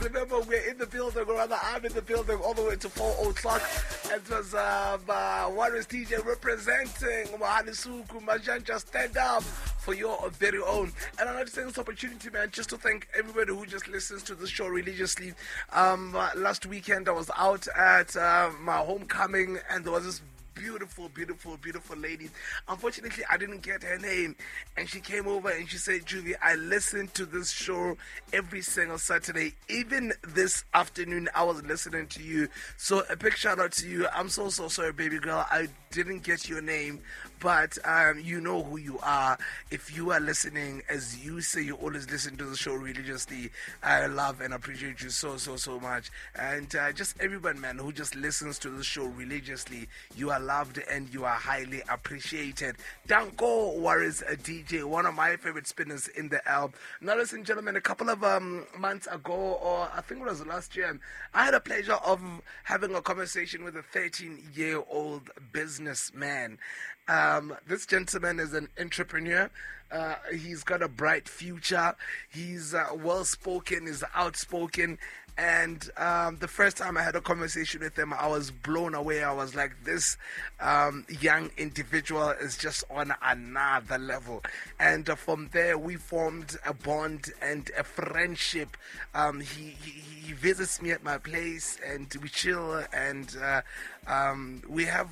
remember we're in the building, or rather I'm in the building all the way to 4 o'clock. It was Warriors DJ representing Mohani Suku, Majanja, stand up for your very own. And I'd like to take this opportunity, man, just to thank everybody who just listens to the show religiously. Last weekend I was out at my homecoming, and there was this beautiful lady. Unfortunately, I didn't get her name, and she came over and she said, Juvie, I listen to this show every single Saturday. Even this afternoon, I was listening to you. So a big shout out to you. I'm so sorry, baby girl. I didn't get your name, but you know who you are. If you are listening, as you say, you always listen to the show religiously. I love and appreciate you so much. And just everyone, man, who just listens to the show religiously, you are loved and you are highly appreciated. Danko Warriors DJ, one of my favorite spinners in the L. Now, listen, gentlemen, a couple of months ago, or I think it was last year, I had a pleasure of having a conversation with a 13-year-old businessman. This gentleman is an entrepreneur. He's got a bright future. He's well-spoken, he's outspoken. And the first time I had a conversation with him, I was blown away. I was like, this young individual is just on another level. And from there, we formed a bond and a friendship. He visits me at my place, and we chill, and we have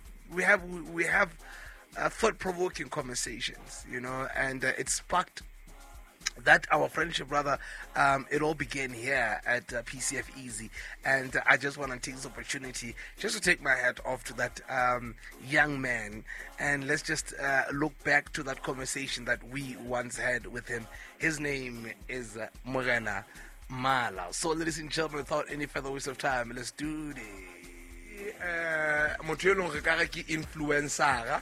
thought-provoking conversations, you know, and it sparked that our friendship, rather, it all began here at PCF Easy. And I just want to take this opportunity just to take my hat off to that young man, and let's just look back to that conversation that we once had with him. His name is Morena Mala. So, ladies and gentlemen, without any further waste of time, let's do this. Motho yo re ka re ke influencer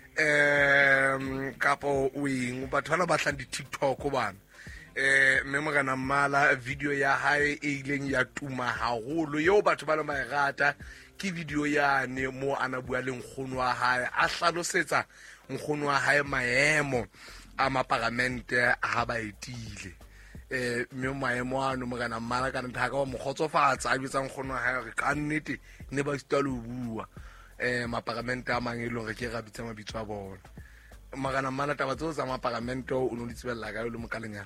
kapo wing batho bana ba tlang di TikTok bana mme Morena Mala video ya hae e ileng ya tuma haholo yo batho ba le ba rata ke video yane mo ana bua le nkgono wa hae a hlalosetsa nkgono wa hae maemo a maparamente ha ba etile mme maemo ano Morena Mala ka ntha ka wa mogotsofatsa a bitsa nkgono wa hae re ka nnete ne ba stalo bua maparamente a mangelo re ke ga bitsa mabitso a bona. Morena Mala taba tso tsa maparamente o no ditsebella ka le mokalengana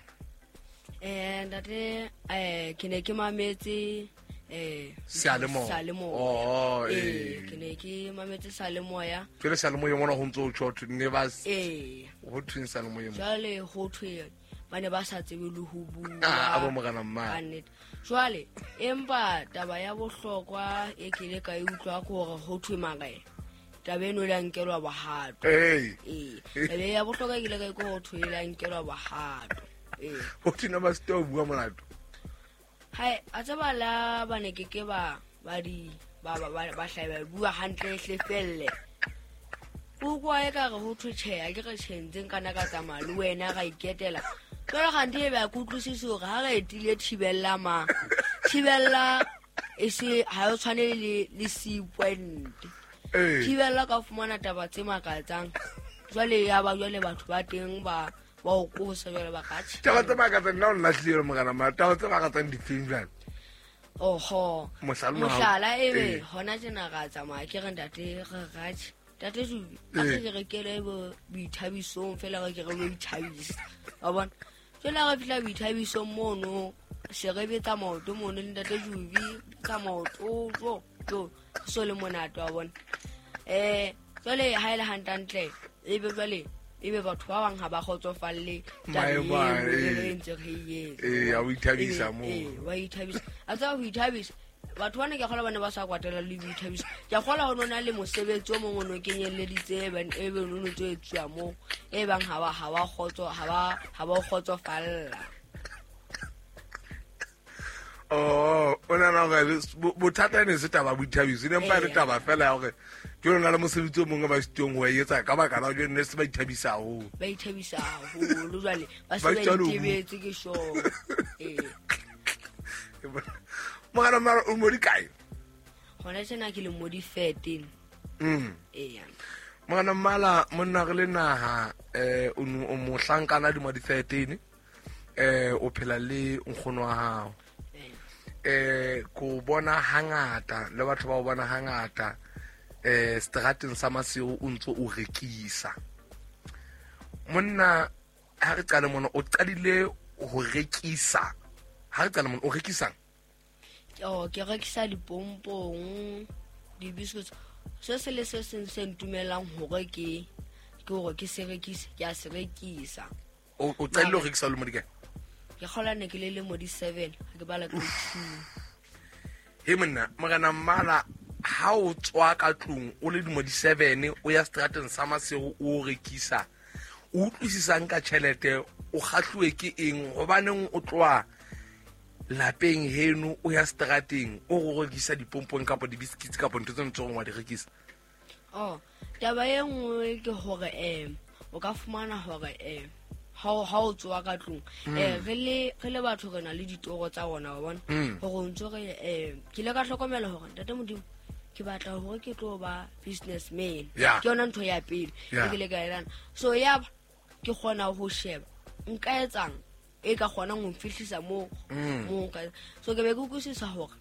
ndate ke ne ke mametse Salemoya ke ne ke mametse Salemoya tsele Salemoya mona go ntse o tshotse ne ba go twin Salemoya jale go thwe bane ba sa tsebe le ho bua abo Morena Mala jwale empa taba ya bohlokwa e kile ka e utlwa ko gore ho thwe magae taba eno le nkelwa bahato ele ya bohlokwa kile ka go thwe le nkelwa bahato ho tina ba sto bua molato hai a tsaba la bane ke ba di ba hlaiba bua hantle hlefelle o kwa e ka go thwe tshea ke re tshentse kana ka tsamaya le wena ga iketela tsela ga ndi ba kutlwisise gore ha ga etile thibella e se ha o tshwane le C point thibella ka fumana taba tse makatsang jwale ya ba jwale batho ba teng ba o kosa jwale ba ka tshi taba tse makatsang nna o lahlile Morena Mala taba tse makatsang di film jwale oho mohlala ebe hona tsena ga tsamaya ke re ntate re gatshi tate Juvi a ke re kele bo boithabisong fela ga ke re bo ithabisa wa bona tsela ga fitla boithabisong mono se re betsa maoto mono le ntate Juvi ka maoto jo so le monato wa bona jwale ha ile hantantle ebe jwale ebe batho ba bang ha ba khotsofalle maeba ntse re ye a o ithabisa mo wa ithabisa a tsa ho ithabisa batho bana ke gola bana ba sa kwatela le boithabiso ke gola ho nona le mosebetsi o mongwe no kenyeleditse ebe no ntse etswa mo e bang ha ba khotsofalla ona na ga bothata ne se taba boithabiso ne mpa le taba fela ya gore ke rona le mosebetsi o mongwe ba setong wa etsa ka baka la jo ne se ba ithabisa ho lo jwale ba se ba itebetse ke sho Morena Mala o mo di kae gona tsena ke le mo di 13 Morena Mala monna re le naha o mo hlankana di mo di 13 o phela le nkgono wa hao ko bona hangata le batho ba o bona hangata strateng sa Masego o ntse o rekisa. Monna ha re qala mona o qadile ho rekisa. Ha re qala mona o rekisang? Ke rekisa dipompong, di-biscuits. Se le se seng se ntumelang hore ke hore ke se rekise, ke a se rekisa. O qadile ho rekisa le mo dikae? Ke kgola ne ke le mo di 7 ha ke bala 2. He monna magana mmala ha o tswa ka tlung o le mo di 7 o ya strateng sa Masego o rekisa. O utlwisisang ka tšhelete o kgahlwe ke eng gobaneng o tloa lapeng heno o ya strateng o go rekisa dipompong kapa di-biscuits kapa ntho tse ntsong wa di rekisa? Taba e nngwe ke hore o ka fumana hore ha o tswa ka tlung re le batho re na le ditoro tsa rona wa bona hore ntse re ke le ka hlokomela hore ntate Modimo ke batla hore ke tlo ba businessman. Ke yona ntho ya pele ke le ka elana. So yaba ke kgona ho sheba nka etsang e ka kgona go mfihlisa mo ka. So ke be ke utlwisisa hore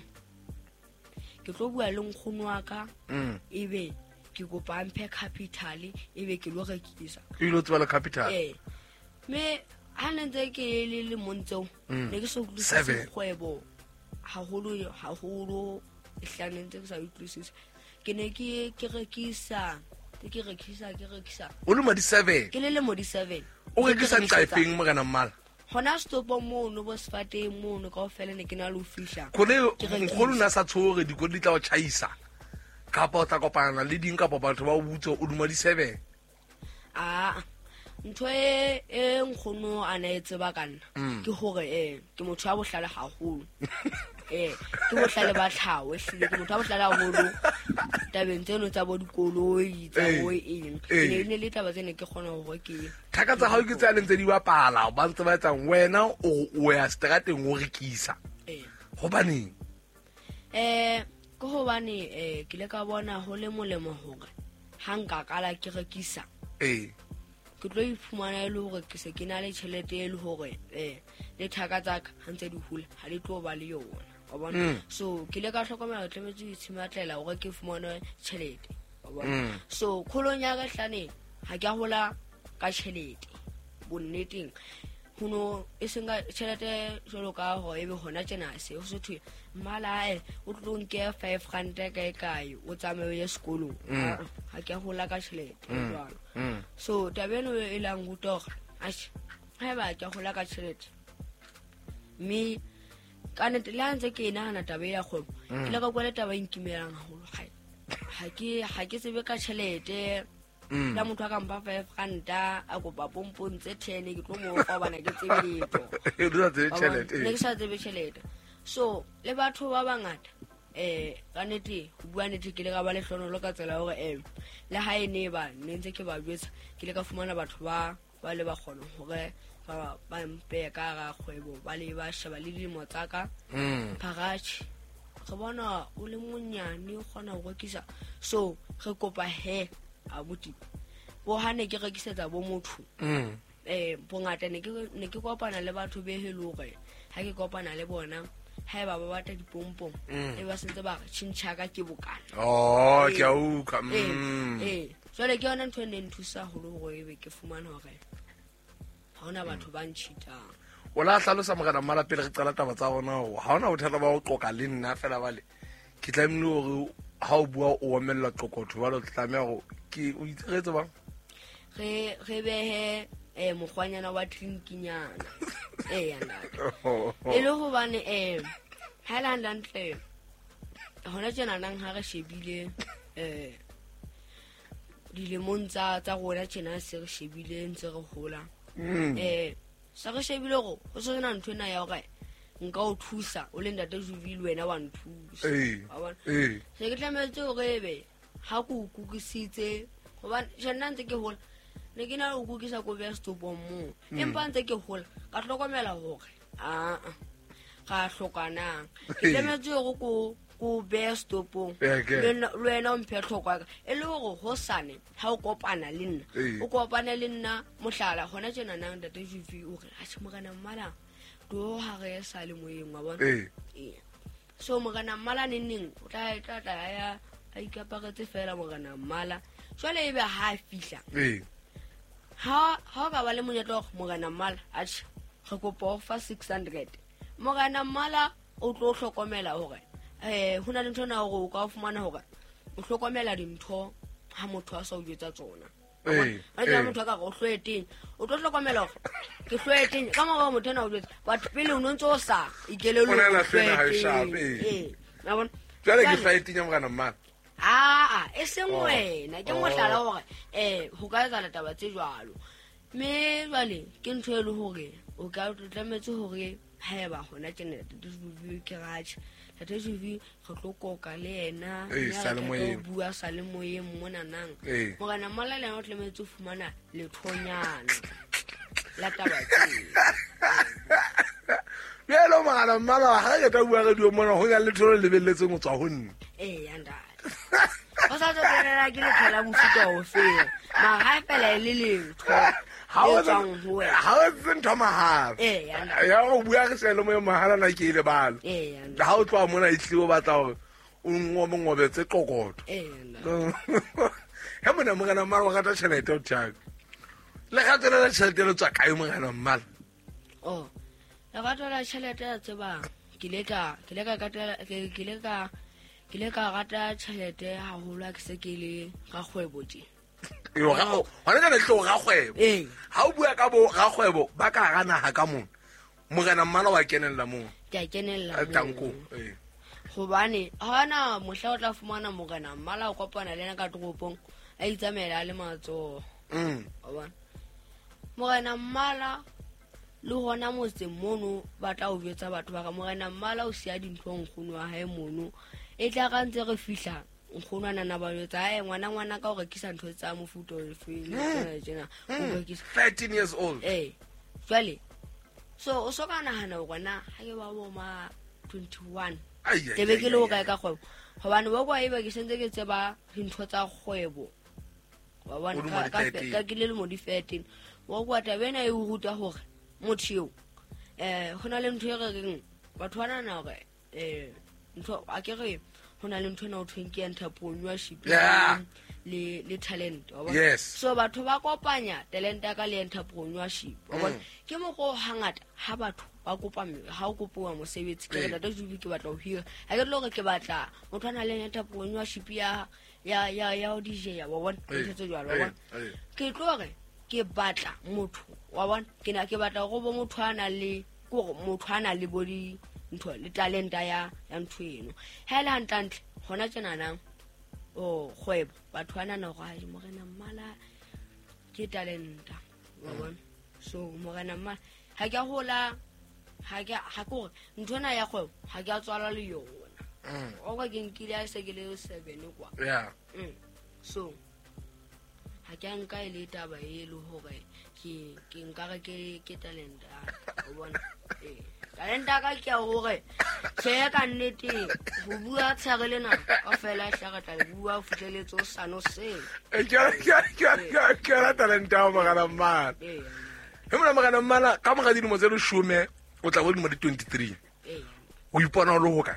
ke tlo bua le nkgono wa ka ebe ke kopa mphe capital ebe ke lo rekisa. Ke lo tswala capital? Me ha ntse ke le montseo ne ke so utlwisisa kgwebo haholo ihlane ntse ke sa utlwisisa. Ke ne ke rekisa o le mo di 7? Ke le mo di 7. O rekisa nka efeng mo kana mmala? Hona stopo mono bo sfateng mono kaofela ne ke na le ho fihla. Kole mogolo na sa tshore di go di tla o chaisa kapa o tla kopana le ding kapa batho ba o butse o duma di 7? Ntho e nkgono a na etse ba kana ke hore ke motho ya bohlale haholo. Ke bohlale ba tlhawe hlile ke motho ya bohlale haholo tabeng tseno tsa bo dikoloi tsa bo eng ne le taba tsene ke kgona hore ke thaka tsa hao ke tsa le ntse di bapala ba ntse ba etsang wena o ya strateng o rekisa hobaneng? Ke hobane ke le ka bona ho le molemo hore ha nka kala ke rekisa ke tlo ifumana le hore ke se ke na le tjhelete e le hore le thaka tsa ka ha ntse di hula ha di tlo ba le yona wa bona. So ke le ka hlokomela ke tlametse ho itshimatlela hore ke fumane tjhelete wa bona. So kholong ya ka hlane ha ke hola ka tjhelete bonneteng hono e senga tjhelete jolo ka ho ebe hona tjena se o se thwe mmala o tlo nke 5 rand ka kae o tsamaye sekolong ha ke hola ka tjhelete jwalo. So tabeno e lang go toga ha ba ke hola ka tjhelete me kana te lantse ke nahana taba ya kgwebo ke le ka kwela taba inkimelang haholo ha ke sebe ka tjhelete la motho a ka mpa 5 ranta a kopa pompong tse 10 ke tlo mo fa bana ke tsebetso ne ke sa tsebe tjhelete. So le batho ba bangata ka nete ho bua nete ke le ka ba le hlonolo ka tsela hore le ha ene ba ne ntse ke ba jwetsa ke le ka fumana batho ba le ba kgona hore ba mpe ka ga kgwebo ba le ba sheba le dilemo tsa ka pharachi re bona o le monyane o kgona ho rekisa. So re kopa abuti bo hane ke rekisetsa bo motho bongata ne ke kopana le batho be helo hore ha ke kopana le bona ha ba batla dipompong ba sentse ba tshintjha ka ke bokana ke a uka jwale ke yona ntho e ne nthusa holo hore ebe ke fumana hore ha ona batho ba ntshitang. O la hlalosa mogana mmala pele re qala taba tsa rona ho ha ona bothata ba o qoka le nna fela bale ke tlamile hore ha o bua o omella qoqotho ba lo tlamea go ke o itsetse ba re behe mokgwanyana wa drinkinyana e le hobane ha la ntle hona tjena nang ha re shebile dilemong tsa rona tjena se re shebile ntse re hola sa re shebile go ho sena ntho ena ya hore nka o thusa o le ntate Juvile wena wa nthusa wa bona se ke tlametse hore ebe ha ku kukisitse hoba jana ntse ke hola ne ke na o kukisa ko best bommo empa ntse ke hola ka hlokomela hore ga hlokana ke tlametse hore ko best bong lwena o mphe hlokwa e le hore ho sane ha o kopana le nna o kopana le nna mohlala hona tjena nang ntate Juvile o re a tshimogana mmala do ha re sa le moyeng wa bona so mogana mmala neng o tla ya a ikaparetse fela mogana mmala jwale ebe ha fihla ha ka ba le monyetlo mogana mmala a tshi re kopa fa 600 mogana mmala o tlo hlokomela hore hona le ntho na hore o ka fumana hore o hlokomela dintho ha motho a sa o jetsa tsona a ja motho ka go hlweteng o tlo hlokomela hore ke hlweteng ka mo motho na o jetsa batho pele o ntse o sa ikelelo ona fela ha shape na bona jwale ke hlweteng mogana mmala e seng wena ke mohlala hore ho ka etsa taba tse jwalo me jwale ke ntho e le hore o ka tlametse hore haeba hona tjena tshv ke ratjha tshv re tlo koka le yena ya bua sa le moyeng mona nang mogana mmala le o tlametse fumana lethonyana la taba lo mogana mmala ha ke ta bua ga dio mona ho ya le tholo le beletse mo tswa ho nne yanda o sa tsotlela ke le thola mofuta o fela ma ha pela le letho ha o ntho mahala ya go bua ke selo mo mahala na ke ile balo ha o tloa mona itlhibo batla hore o ngobetse qokoto he mona mogana mmala wa gata tšhelete o thaka le gatelela tšhelete le tswa kae mogana mmala le gatelela tšhelete ya tsebang ke le ka rata tšhelete haholo a ke se ke le ga kgwebo tje gona jana tlo ga kgwebo ha o bua ka bo ga kgwebo ba ka ga naga ka mona mogana mmala wa kenella moo ke a kenella tanko gobane hana mohla o tla fumana mogana mmala o kopana le ena ka toropong a itsamela le matso bona mogana mmala le hona motse mono ba tla o jetsa batho ba ka mogana mmala o sia dintho nkgono wa hae mono e tla ga ntse re fihla nkgono ana ba yetsa ngwana ka o rekisa ntho tsa mofuto o fele tsena o rekisa 13 years old jwale so o soka nahana gona ha ke ba bo ma 21 tebe ke le o ka kgwebo gobane ba kwa eba ke sentse ke tseba dintho tsa kgwebo wa bona ka ke le mo di 13 wa kwa tabena e ruta hore motho hona le ntho e reng batho bana na hore ntho a ke re hona le ntho na o thwenke entrepreneurship le talent so batho ba kopanya talent ka le entrepreneurship ke mo go hangata ha batho ba kopame ha o kopiwa mosebetsi ke re data jubi ke batla o hira ha ke lo ke batla motho ana le entrepreneurship ya o DJ ya wa bona ntse jwalo wa ke tlo re ke batla motho wa bona ke na ke batla go bo motho ana le go motho ana le body ntho le talenta ya ntho eno hela hantantle hona tsena nang kgwebo batho bana na go a mogana mmala ke talenta wa bona so mogana mmala ha ke hola ha ko ntho na ya kgwebo ha ke a tswala le yona o ga ke nkile a se ke le 7 kwa so ha ke nka ile taba e le hore ke nka ke talenta o bona talenta ka ke hore se ka nnete go bua tsagele na o fela hlaga tla bua futleletso sano se ke ra talenta o magana mmala he mona magana mmala ka mogadi mo tse le shume o tla go di mo di 23 o ipona o le ho ka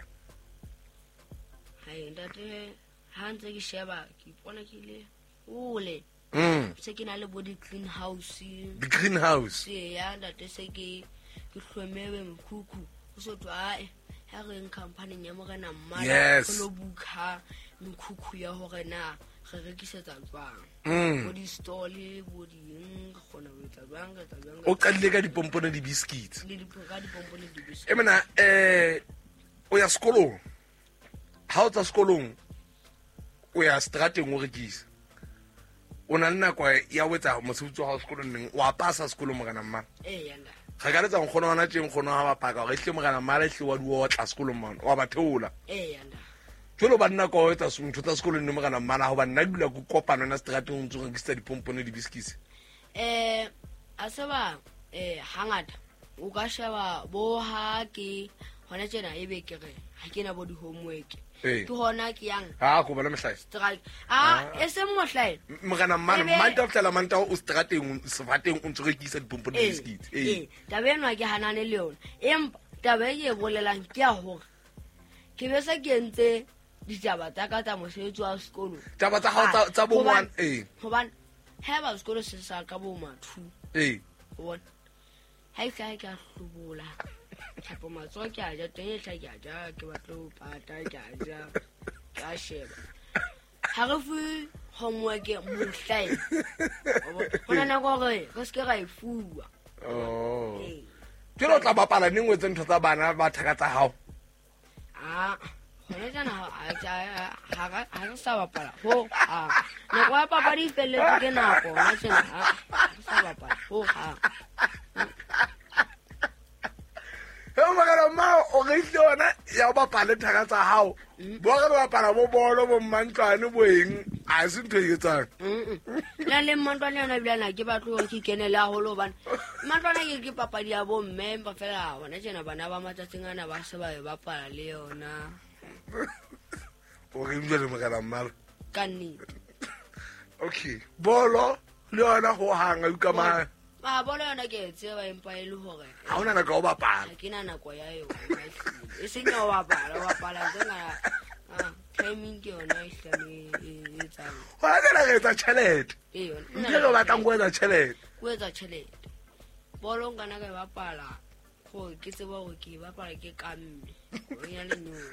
hai ntate ha ntse ke sheba ke ipona ke le ole se ke na le body clean house the green house ya ntate se ke hlwemewe mkhukhu o so twa ha re en company ya mogana mmala go lo buka mkhukhu ya hore na re rekisetsa tswang body store body gona o etsa bang o qadile ka dipompone di biscuits le dipompone di biscuits emena o ya sekolong ha o tsa sekolong o ya strateng o rekisa o na le nako ya wetsa mosebetsi wa sekolong neng wa pasa sekolong mogana mmala yanda ga ka letsa nkgono wana teng nkgono ha ba paka gore hle mogana mmala hle wa duwa tla sekolong mona wa ba theola yanda jolo ba nna go etsa ntho tsa sekolong ne mogana mmala go ba nna dula go kopana na strateng o ntse go rekisa dipompone di biscuits a se ba hangata o ka sheba bo ha ke hona tsena e be ke re ha ke na bo di homework ke hona ke yang go bona mehlai e se mohlai mogana mmala manta fela manta o strateng sefateng o ntse go rekisa dipompone di biscuits tabenwa ke hanane le yona empa tabe ye bolelang ke a hore ke be sa ke ntse ditaba tsa ka tsa mosebetsi wa sekolo taba tsa hao tsa bo ngwana hobane ha ba sekolo se sa ka bo mathu bona ha e ka hlobola thapo matso ke a ja teng tla ke a ja ke batlo pata ke a ja ka sheba ha re fu homework mo hlai bona na go re go se ga ifuwa ke lo tla bapala neng wetse ntho tsa bana ba thaka tsa hao hona jana ha sa bapala ho ne kwa papa di felletse ke nako na tsena ha sa bapala ho magana ma o ge hlona ya bapala thaka tsa hao bo ga bapala bo bolo bo mantlwane boeng a se ntho e tsang la le mantlwane yona bilana ke batlo ke kenela holo bana mantlwane ke papadi ya bo mme ba fela bona tsena bana ba matsatsing ana ba se ba bapala le yona o re le magana mala ka nnete okay bolo le yona ho hanga ukama bolo yona ke tseba empa e le hore ha ona na ka o bapala ke na nako ya yona e se ke o bapala tsena timing ke yona e hlame e tsang wa tsena re tsa chelete ntle le batlang go etsa chelete bolo ngana ka bapala go ke tseba go ke bapala ke kamme o ya le no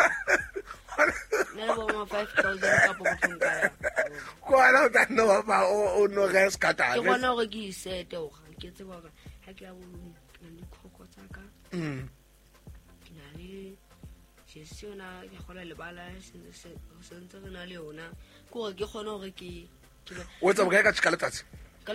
ne bo ma 5000 ka po tshonka ko ala ta no ba o no ga skata ke bona go ke isete o ga ke tseba ga ha ke a bo le khoko tsa ka ke na le sesiona ke gola le bala se ntse re na le yona ko ke gona gore ke o tsa bokae ka letsatsi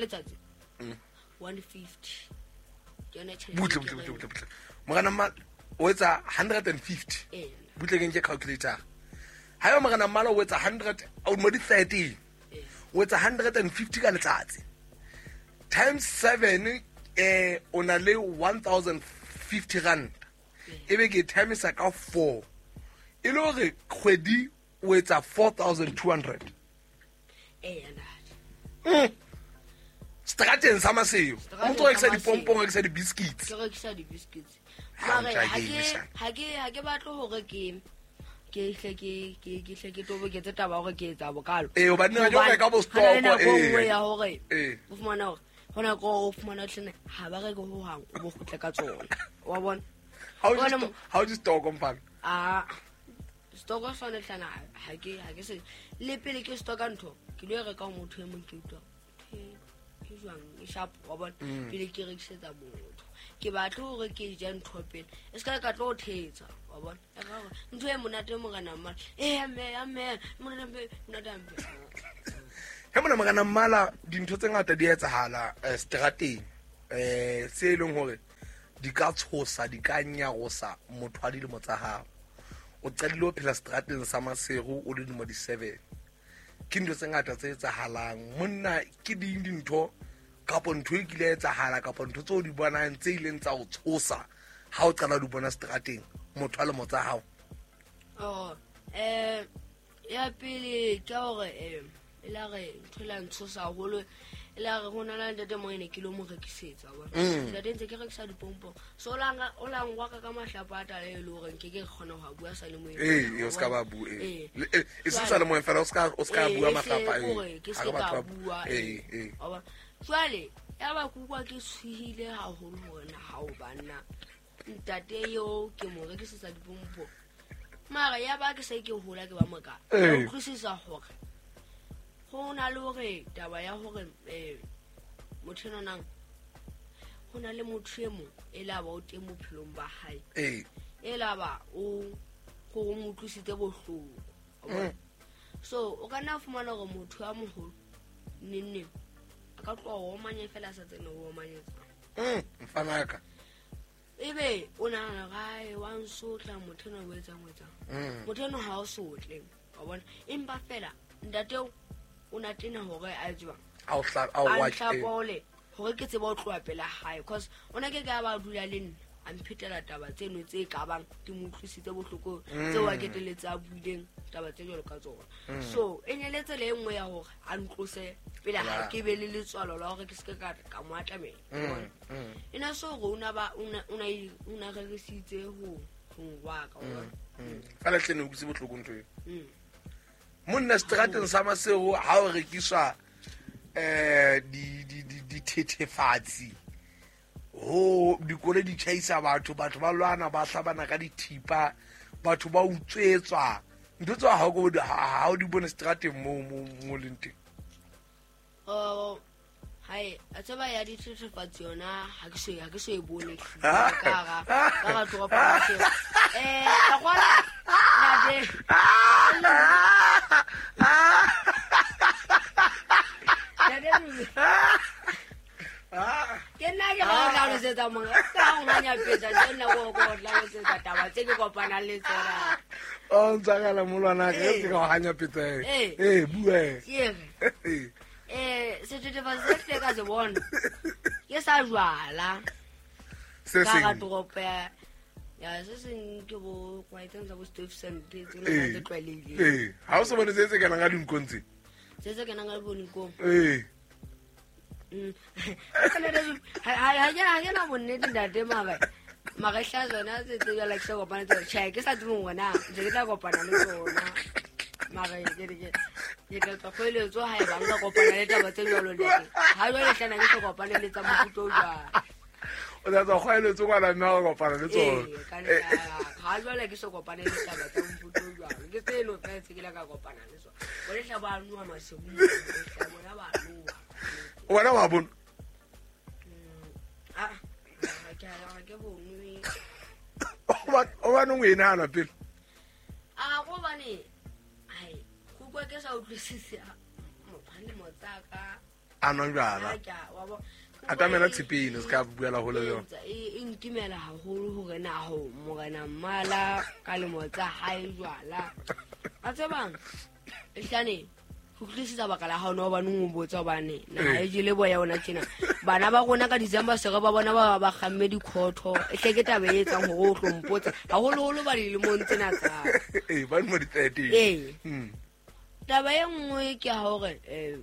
150 butle mogana mma o etsa 150 butle ke calculator ha yo mogana mma o etsa 100 o mo di 13 o etsa 150 ka letsatsi times 7 o na le 1050 rand ebe ke times ka 4 e le gore kgwedi o etsa 4200 strateng sa maseo o ntse o ekisa dipompong o ekisa di-biscuits ha ke batlo hore ke tobe ke taba gore ke etsa bokalo o banna jo ka bo stoko ya hore o fumana hore hona go o fumana tlhene ha ba re go ho hang o bo khutle ka tsona wa bona how do stoko mfana stoko sone tlana ha ke se le pele ke stoka ntho ke le re ka motho e mong ke utwa ke jwang e sharp wa bona pele ke rekisetsa motho ke batlo hore ke ja ntho pele e ska ka tlo thetsa wa bona ntho e monate mo kana mma ame monate he mona magana mmala dintho tse ngata di etsahala strateng se leng hore di ka tshosa di ka nyagosa motho a dilemo tsa hao o qadile ho phela strateng sa Maseru o le mo di 7 ke ntho tse ngata tse etsahalang monna ke dintho kapo ntho e kile etsahala kapo ntho tse o di bonang tse ileng tsa o tshosa ha o qala di bona strateng motho a le mo tsa hao ya pele ke hore e la re thola ntshosa holo e la re hona la ntate mo ene ke lo mo rekisetsa wa ntate ntse ke rekisa dipompo so o lang wa ka mahlapa a tala e le hore ke kgona ho bua sa le mo ene o ska ba bu e se sa le mo fela o ska bua mahlapa ke se ka bua wa jwale ya ba kukwa ke tshwihile haholo hore na ha o banna ntate yo ke mo rekisetsa dipompo mara ya ba ke se ke hola ke ba moka o khusisa hore go na le hore taba ya hore motho nang go na le motho e mo e la ba o teng mo phelong ba hae e la ba o go mo tlusitse bohloko so o kana fumana gore motho a moholo nenne a ka tloa o manye fela sa tsene o manyetsa mfanaka ebe o na gae wa nsotla motho no wetsang motho no ha o sotle wa bona empa fela ndateo una tena hore a tswa a watch pole hore ke tseba o tloa pela hae because ona ke ka ba dula le nna a mphitela taba tseno tse ka bang di motlisitse bohloko tse wa keteletsa buileng taba tse jalo ka tsona so enyeletse le engwe ya hore a ntlose pela ha ke be le letswalo la hore ke se ka moatlamela ina so go una ba una regisitse ho mothong wa ka fela tlene o kutse botlhoko ntho e monna strateng sa Masego ha o rekiswa di thethefatsi ho dikole di chaisa batho ba lwana ba hlabana ka dithipa batho ba utswetswa ntho tsa ha o di bona strateng mo lenteng hai a tseba ya dithethefatsi yona ha ke so e bone ka toropa ka kwala nade ke nna ke ga o setsa mong ka o nganya peta nna go la setsa taba tse ke kopana le tsona o ntsagala molwana ke se ka hanya peta bue sethethefatsi se ka se bona ke sa jwala se ka toropa ya se seng ke bo kwaiteng tsa bo Stephen tse tlwaelehile ha o se bone se kana ga dinkontse se kana ga boninko ha ke na bonnete ntate magaihla tsona tse jala ke sa kopana tse tšhae ke sa tsebong gona ntse ke tla kopana le tsona ke tla kgoeletso ha e bang ka kopana le taba tse jalo ntate ha jwale tlana ke se kopane le tsa mofuta o jwalo o tla kgoeletso ngwana mme ga kopana le tsona ha jwale ke se kopane le taba tsa mofuta o jwalo ke tseno fetse ke la ka kopana le tsona o le tla ba nwa masego bona ba nwa wena wa bona ke bonwe o ba nngwe ena ana pele go bane ai go kwa ke sa utlwisisa mophane motsaka anongala a tamela tshipine se ka buela ho le yona e ntimela haholo hore na ho morena mmala ka le motsa hae jwala a tsebang e hlane go tlisa bakala ha no ba nngwe botsa bane na e jile boya ona tsena bana ba gona ka December se ba bona ba gamme dikhotho e hle ke tabe etsang go hlompotsa ha holo ba le mo ntsena tsa ba mo di 30 taba e nngwe ke ha hore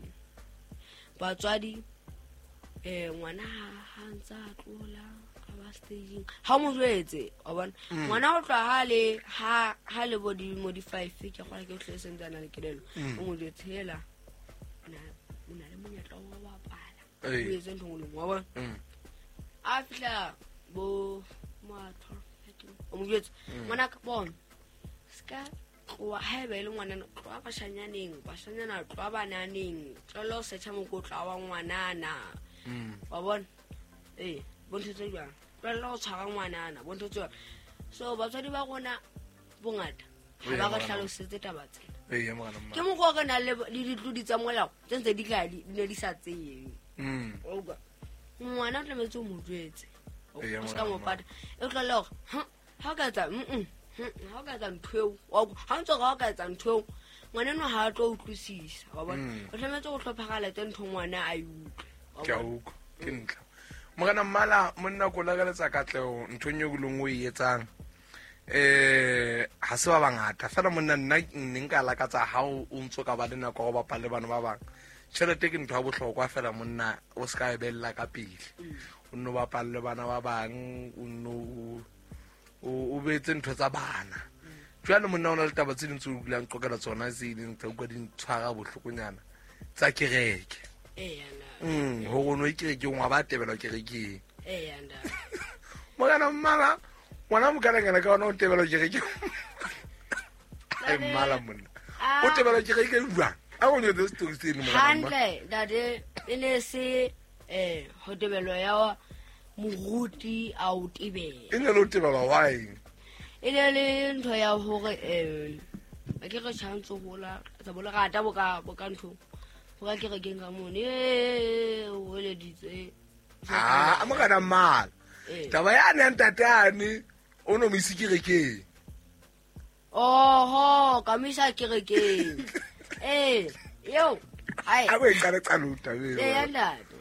batswadi ngwana ha ntsa tlola ka ba staging ha mo jwetse wa bona ngwana o tla ha le body modify ke gona ke tlhese ntsana le kelelo o mo jwetsela na le monyetla wa bapala o etse ntho ngolo wa bona a fihla bo matho o mo jwetse ngwana ka bona ska wa ha be le ngwana tloa ba shanyana tloa bananeng tlolo setha mokotla wa ngwanana wa bona bonto tse jwang tlolo o tshwara ngwanana bonto tse so batswadi ba gona bongata ha ba ka hlalosetse tabatse ke mo go kana le ditludi tsa molao tse ntse di ne di sa tseye oga ngwana o tlametse mo jwetse o ska mo pata e tlolo ha ka tsa ha ka tsa ntweo ha ntse ga ka tsa ntweo ngwana no ha tlo utlwisisa wa bona o tlametse go tlhophagala tse ntho ngwana a yutlwe ke a utlwa ke ntla mogana mmala monna ko lagaletsa katlego nthong yo golongwe e etsang ha se ba bangata fela monna nna nka lakatsa ha o ntso ka ba le nako go bapa le bana ba bang tšhelete ke ntho ya botlhokwa fela monna o se ka e belela ka pele o nno bapa le bana ba bang o betse ntho tsa bana jwale monna o na le taba tse dintse o dulang qokela tsona tse e leng tsa utlwa di ntshwara bohlokonyana tsa kereke go gono e kerekeng wa ba tebelwa kerekeng mogana mmala ngwana mokanangana ka ona o tebelwa kerekeng mmala monna o tebelwa kerekeng jwang a go nyetse story se eno hantle dade e ne se go tebelwa ya moruti a o tebela e ne le o tebelwa why e ne le ntho ya hore a ke re tshantse gola tsa bola gata boka ntho go ka kerekeng ka mone o le ditse a mogana mmala taba ya ne ntatane o no mo ise kerekeng oho ka misa kerekeng yo ai a bo ikare tsaluta ya ndata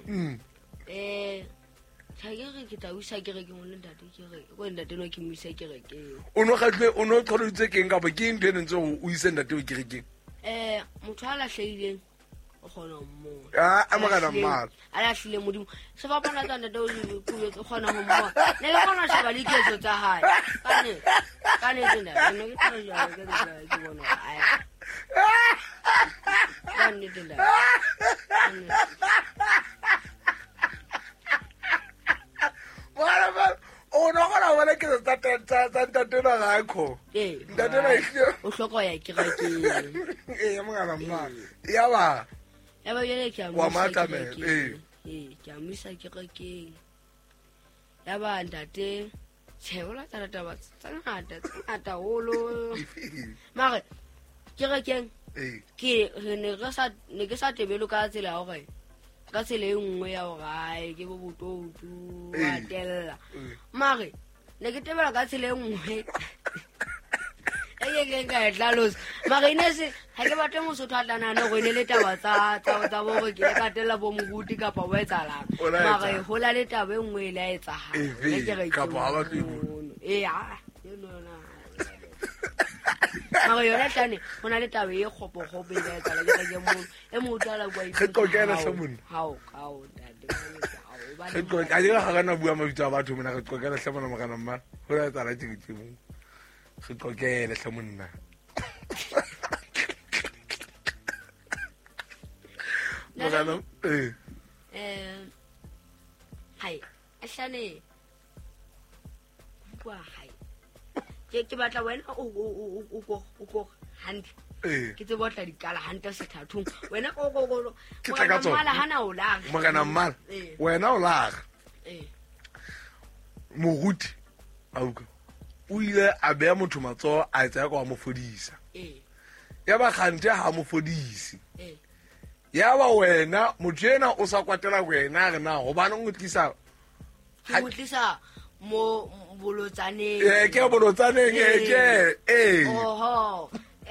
tshagere ke tawisa kerekeng o le ntate kereke go ntate no ke misa kerekeng o no gatle o no tlholotse keng ka bo ke ntwe ntse o ise ntate o kerekeng motho a lahlehileng o kgona mo a magana mmala ala hlile modimo se fa bana tanda do ku o kgona ho mo ne le kgona sheba le ketso tsa hae kane tsena ne ke tlo ja ke bona ai kane tsena wala o no gona wala ke tsa tatela gakho tatela o hloko ya ke ga ke ya magana mmala ya ba yele ke wa mata me ke a misa ke ga ke ya ba ntate tshebola tsa taba tsangata holo mare ke ga ke ne ke sa tebelo ka tsela o ga ka tsela e nngwe ya o gae ke bo bototu wa tella mare ne ke tebela ka tsela e nngwe ke ka tlalos mare ine se ha ke batla mo sotho atlana no go ne le taba tsa bo ke ka tella bo moguti ka pa wa etsala mare hola le taba e nngwe la etsa ha ke re ka ba ba ya yona mare yona tane hona le taba e khopo e etsala ke mo e mo utala kwa ke kokela sa monna hao dade ke kokela ga gana bua mabitsa batho mona ke kokela sa monna magana mma ho la tsala tshingitshimo ke kokela sa monna magana hai ahlane bua hai ke batla wena o hantle ke tse botla dikala hantle sethathung wena ke tla ka tsona mala hana o la magana mmala wena o laga moruti auka o ile a beya motho matso a etsa ka wa mo fodisa ya ba khante ha mo fodisi ya ba wena motho ena o sa kwatela wena re na go bana ngotlisa go tlisa mo bolotsaneng ke bolotsaneng ke oho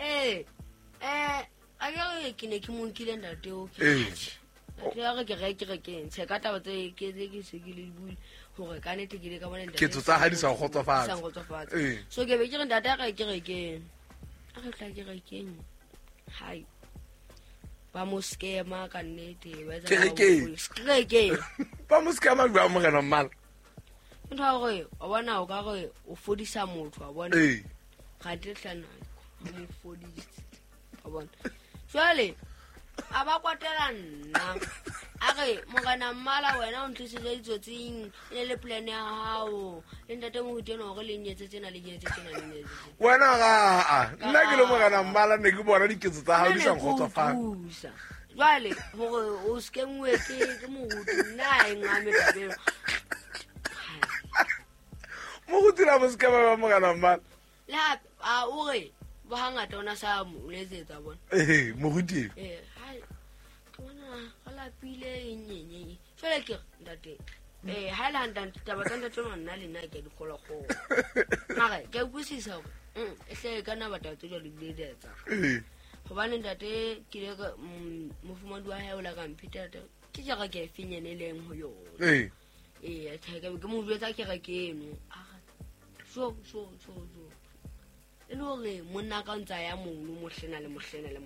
a ke ne ke mo nkile ntate o ke ke ntshe ka taba tse ke se ke le bule hore ka nete ke le ka bona ntate ke tsotsa ha di sa khotsofatsa so ke be ke re ntate a ke tla ke ke hai ba mo skema ka nete ba etsa ke ba mo skema ba mo gana mala ntho gore wa bona o ka gore o fodisa motho wa bona ga di tlana mo fodisa wa bona jwale a ba kwatela nna a re mogana mmala wena o ntlisitse ditsotsing e le plan ya hao le ntate mo hutena gore le nyetse tsena wena ga nna ke le mogana mmala ne ke bona diketso tsa hao di sa nkgotsofatsa jwale gore o skemwe ke mo hutu nna e ngame tabelo mo go tsela mo skema ba mogana mmala la a o re bo hangata ona sa mo letsetsa bona mo gutile hai ke bona gala pile nyenye fela ke ntate ha la ntate taba ka ntate nna le nna ke di kholo mara ke busisa ehle kana batla tso le letsetsa go bana ntate ke le mo fumane wa hae o la ka mpita ke ja ga ke finyeneleng ho yona ke mo bua ke ga ke no so e lo re monna ka ntsa ya mono mohlena le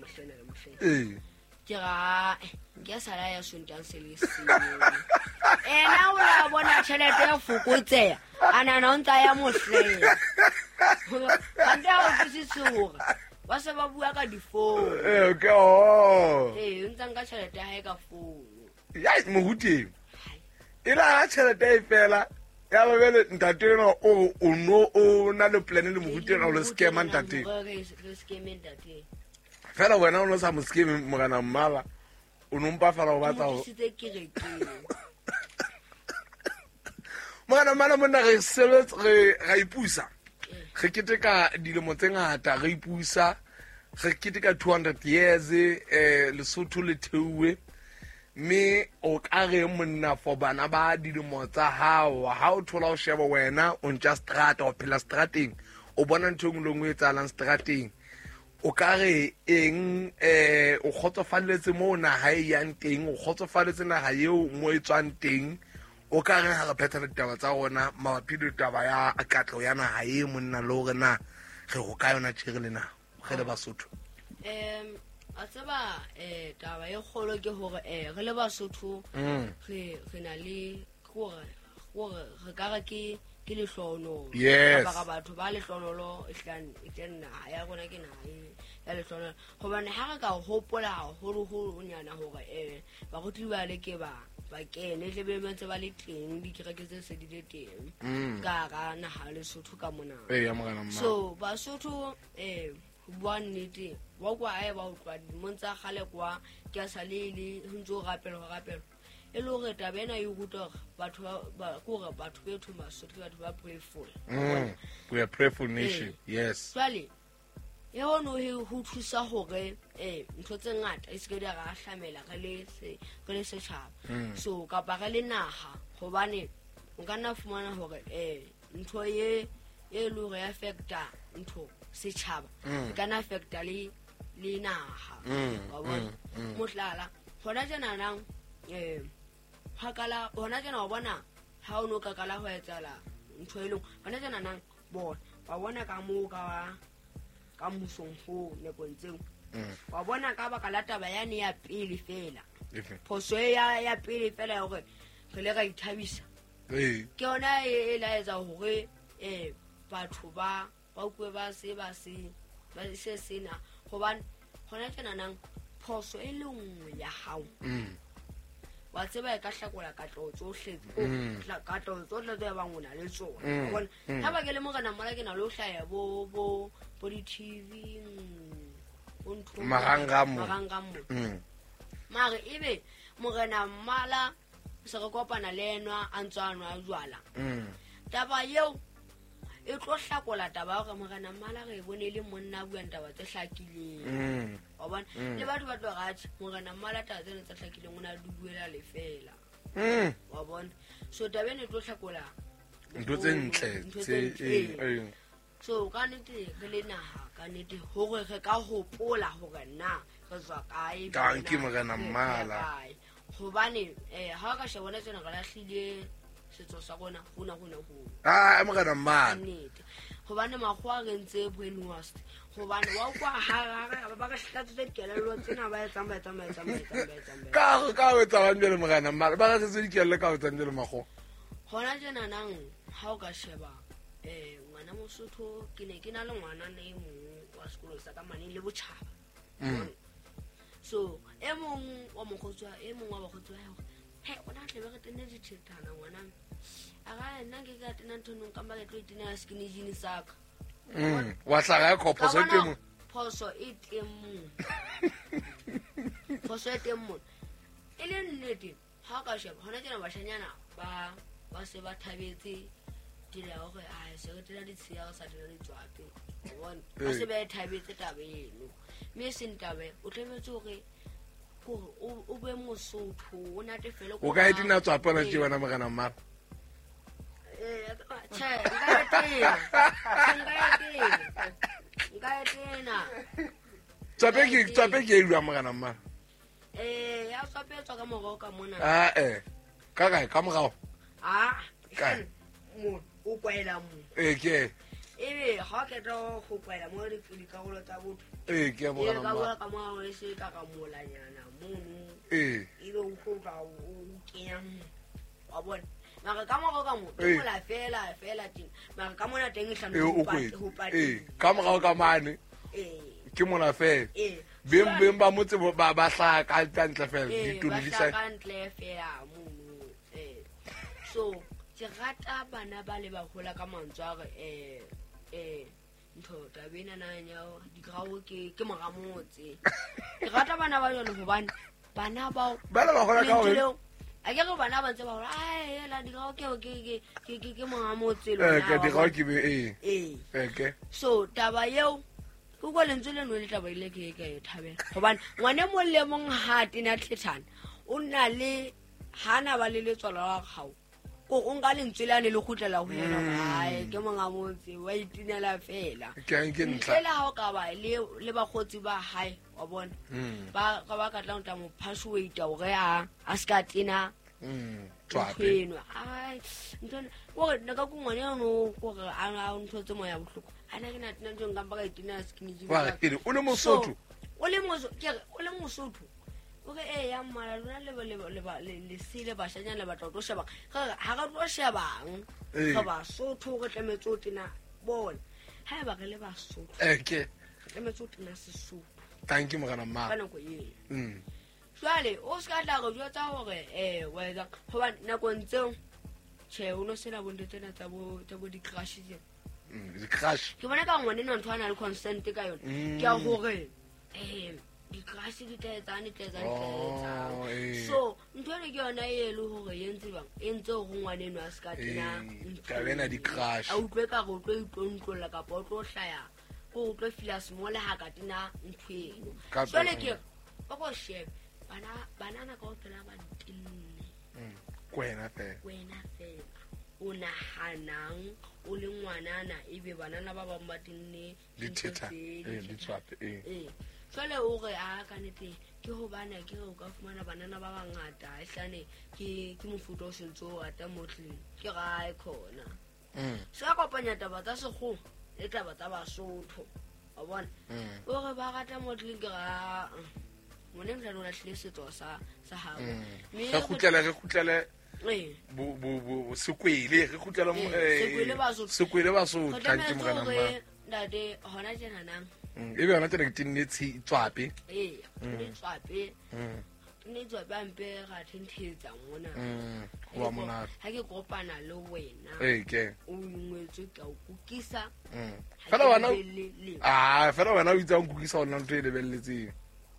ke ga ke sala ya sontang selesi na o la bona tšhelete ya fokotsea ana na ntsa ya mohlena ante ha o tsitse hore ba se ba bua ka difone okay ntsa nka tšhelete ya ka phone ya mo huteng ila tšhelete e fela ya ba bele ntateno o na le plan le mo huteng o le scam ntate fela wena o no sa mo scam mogana mmala o no mpa fela o batla o mogana mmala monna re sebetsa ga ipusa ge kete ka dilemo tse ngata ga ipusa ge kete ka 200 years Lesotho le theuwe me o ka re monna for bana ba dilemo tsa hao ha o thola o sheba wena o ntja strata o phela strateng o bona ntho ngwe lengwe etsalang strateng o ka re eng o khotsofalletse mo na ha e yang teng o khotsofalletse na ha eo mo e tswang teng o ka re ha re phethela ditaba tsa rona mabapi le taba ya akatlo ya na ha e monna le hore na ge go ka yona tshire le na ge le Basotho a tseba taba e kgolo ke hore re le Basotho re na le gore re ka ga ke lehlono ka batho ba lehlonolo itena ya gona ke na ya lehlono gobane ha re ka hopola haholo nyana hore ba go tliba le ke ba kene le be mentse ba le teng di kereke tse se di le teng ka naha Lesotho ka mona so Basotho bua nnete wa kwa ba utlwa montsa gale kwa ke sa le ntso gapelo e le gore tabena e ruta batho ba gore batho be thu Basotho batho ba prayerful we are prayerful nation yes swali e hono ho thusa hore ntho tse ngata e se ke di ga hlamela re le setšhaba so ka ba le naha gobane o ka nna fumana hore ntho e lo re affecta ntho setšhaba ka na affecta le naha wa bona mohlala hona jana nang hakala hona jana wa bona ha o no ka kala ho etsala ntho e leng hona jana nang bona wa bona ka mo ka musong ho ne bontseng wa bona ka ba kala taba yane ya pele fela phoso ya pele fela hore re le ga ithabisa ke ona e la etsa hore batho ba ukwe ba se sena gobane gona tsena nang phoso e le nngwe ya hao wa tseba e ka hlakola ka tlotsotse tse ba ngona le tsona bona ha ba ke le mogana mara ke na lo hlaya bo di TV marangamo mare ebe mogana mmala se re kopana le enwa a ntswana a jwala taba yeo e tlo hlakola taba gore mogana mmala re bone le monna bua taba tse hlakileng wa bona le batho ba tlo gatse mogana mmala taba tse hlakileng ona di buela le fela wa bona so taba ne tlo hlakola ntho tse ntle so ka nete re le naha ka nete hore re ka hopola hore na re tswa kae ka ke mogana mmala gobane ha ka shebona tsena ga lahlile setso sa gona hona mogana mmala gobane magwa re ntse brainwashed gobane wa kwa ha ba ka hlatse dikelelo tsena ba etsamaya ka o etsa ba nne le mogana mmala ba ka se dikelelo ka o tsa nne le mago gona jena nang ha o ka sheba ngwana Mosotho ke ne ke na le ngwana ne mongwe wa sekolo sa ka mane le botšhaba so e mongwe wa bakgotsi he ona tle be re tenne dithethana ngwana a ga nna ke ka tena nthonong ka ba ke tlo itena skinny jeans saka wa hlaga ka phoso e teng mo e le nnete ha ka sheba hona tsena bashanyana ba se ba thabetse dile gore se re tla ditshia go sa dira ditswape bona ba se ba thabetse tabe eno mme sentabe o tlemetse gore o be Mosotho o nate fela o ka itina tswapela tse bana mogana mmala tswape ke ilwa mogana mmala ya tswapetswa ka morago ka mona ka kae ka morago kae o kwaela mo ke ebe ga ke tlo go kwaela mo dikarolo tsa botho ke ya mogana mmala ka mo le se ka molanyana mono ile o go ka o kenya wa bona mara ka morago ka mo o la fela ting mara ka mona teng hlano go pati ka morago ka mane ke mona fela beng ba motse ba hla ka ntle fela ditulisa ka ntle fela mono so ke rata bana ba le ba gola ka mantswa ntho tabena nanya digrao ke moramotse ke rata bana ba yone gobane bana ba gola ka hore a ke go bana ba ntse ba hore ai la digrao ke moramotse lona ke digrao ke be ke so taba yeo go go lentswe le no le taba ile ke e thabela gobane ngwane mo le mong ha tina tlhethana o nna le hana ba le letswalo la gago o nka lentswe le le gutlela go yena ai ke monga motse wa itinela fela ke ntla ha o ka ba le bagotsi ba hae wa bona ba ka tla nta mo password gore a ska tina tswape ai ntona o re nka go ngwane no gore a ntho tse moya bohloko ana ke na tina ntse nka ba ka itina skinny wa ke o le Mosotho o le Mosotho o re ya mmala lona le sile bashanyana le batla go sheba ga ga go shebang ga Basotho go tlemetse o tena bona ha ba re le Basotho okay tlemetse o tena Sesotho thank you mogana mma bana go ye jwale o ska tla go jotsa hore wena go ba nako ntseo che o no sela bonde tsena tsa bo di crash di crash ke bona ka ngwane no ntho ana le consent ka yona ke a gore di crash di tetsane so ntho ene ke yona e le gore yentse bang entse go ngwane no a ska tena ka bena di crash a utlwe ka go tlo itontlola ka po tlo hlaya go tlo fila small ha ka tena ntweng jwale ke ba go shebe banana ka o phela ba ntinne kwena fe o nahanang o le ngwanana ebe banana ba bang ba tinne di theta di tswape jwale o re a ka nete ke ho bana ke go ka fumana banana ba bangata ehlane ke mofuta o sentso ata motleng ke ga e khona sa kopanya taba tsa sego le taba tsa Basotho a bona o re ba rata motleng ke ga mone mtla no la setso sa hao me re khutlele bo sekwele re khutlele sekwele Basotho tlanke mogana mma ndate hona tjena nang ebe yona tena ke tinetsi tswape tswape ne tswape ampe ga thentetsa mona go ba mona ha ke kopana le wena ke o ngwetse ka o kukisa fela wena o itse o kukisa ona ntwe le belletseng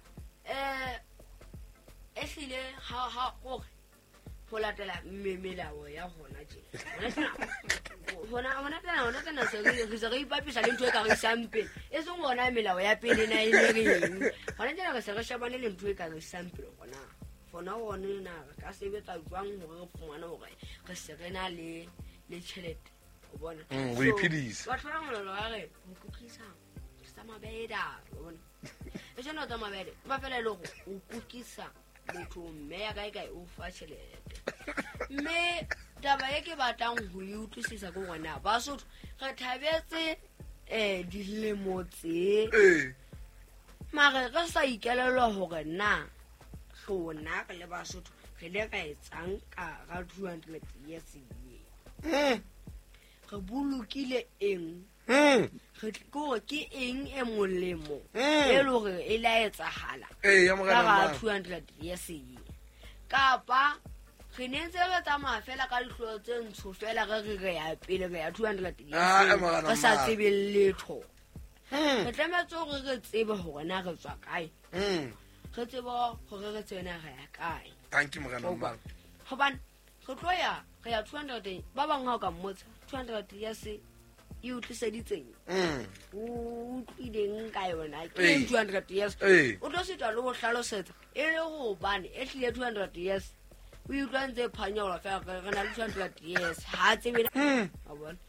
ehlile ha go latela melao ya hona tjena hona tena se re ipapisa le ntho e ka re sample e seng gona melao ya pele na e le reng hona tjena re se re shebane le ntho e ka re sample gona fona gone na re ka sebetsa jwang hore re fumana hore re se re na le tjhelete o bona o iphedisa batho ba molelo wa re go kukisa sa mabeda o bona e jona tsa mabeda ba fela le go kukisa motho mme ya kae o fa tšhelete mme taba e ke batlang go e utlwisisa go gona Basotho re thabetse dilemo tse mare re sa ikelelwa gore na hlona re le Basotho re le ka etsang ka ga 200 years ye re bolokile eng ke eng e molemo e le gore e la etsahala ka 200 years ye kapa re nentse re tsamaya fela ka dihloho tse ntsho fela re ya pele re ya 200 years re sa tsebe letho re tlametse gore re tsebe gore na re tswa kae re tsebe gore re tsena re ya kae thank you mogana mma hobane re tlo ya re ya 200 ba bang ha o ka mmotsa 200 years e utliseditseng o tlileng ka yona ke 200 years o tlo sitwa le go hlalosetsa e le go bane e tlile 200 years o utlwantse phanya go la fa re na le 200 years ha tsebe a bona